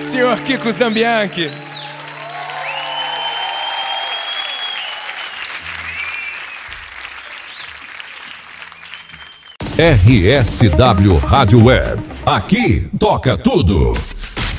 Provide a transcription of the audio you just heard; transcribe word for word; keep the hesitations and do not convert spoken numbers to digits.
senhor Kiko Zambianchi. R S W Rádio Web. Aqui toca tudo.